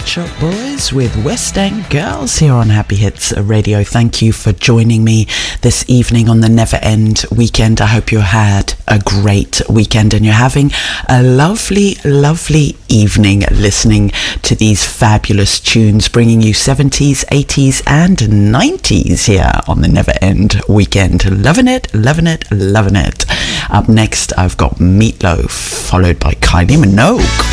Shop Boys with West End Girls here on Happy Hits Radio. Thank you for joining me this evening on the Never End weekend. I hope you had a great weekend and you're having a lovely, lovely evening listening to these fabulous tunes, bringing you 70s, 80s and 90s here on the Never End weekend. Loving it, loving it, loving it. Up next, I've got Meatloaf, followed by Kylie Minogue.